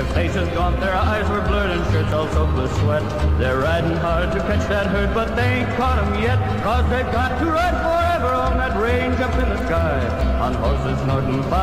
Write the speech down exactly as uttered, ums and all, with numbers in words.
Their faces gaunt, their eyes were blurred, and shirts all soaked with sweat. They're riding hard to catch that herd, but they ain't caught 'em yet. Cause they've got to ride forever on that range up in the sky, on horses snorting fire.